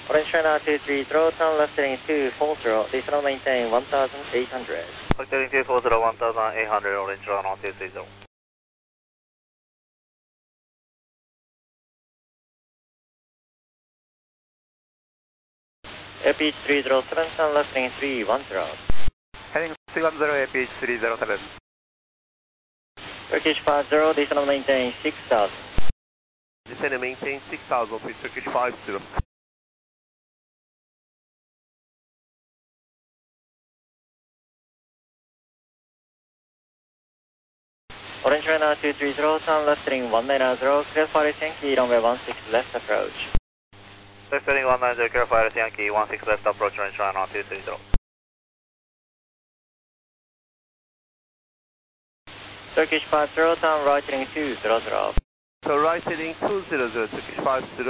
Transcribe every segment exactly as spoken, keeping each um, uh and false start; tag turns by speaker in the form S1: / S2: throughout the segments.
S1: Orange China two three zero, turn left heading two four zero, descend maintain one thousand eight hundred.
S2: Left heading two four zero, one thousand eight hundred, Orange China two three zero.
S1: A P H three zero seven, turn left heading three one zero.
S2: Heading three one zero, A P H three zero seven.
S1: Turkish five zero, descend maintain six thousand.
S2: Descend and maintain six thousand with Turkish five zero.
S1: Orange China two three zero, turn left heading one nine zero, clear for Yankee, runway one six left approach.
S2: Left heading one nine zero, clear for Yankee, one six left approach, Orange China two three zero.
S1: Turkish five zero, turn right heading two zero zero.
S2: So right heading two zero zero, Turkish five zero.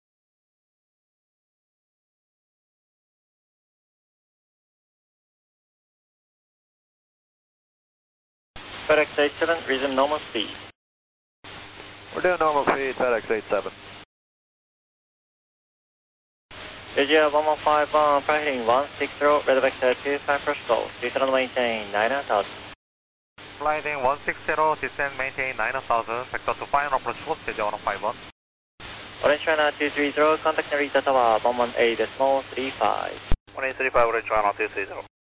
S1: FedEx eight seven, resume normal speed.
S2: We're doing normal speed, FedEx eight seven.
S1: Asia one one five one, flight heading one six zero, red vector two five first call, descend maintain nine thousand.
S2: Flight heading one six zero, descend maintain nine thousand, vector to final approach slope, Asia one five one.
S1: Orange China two three zero, contact Narita Tower one one eight decimal three five.
S2: one eight three five, Orange China two three zero.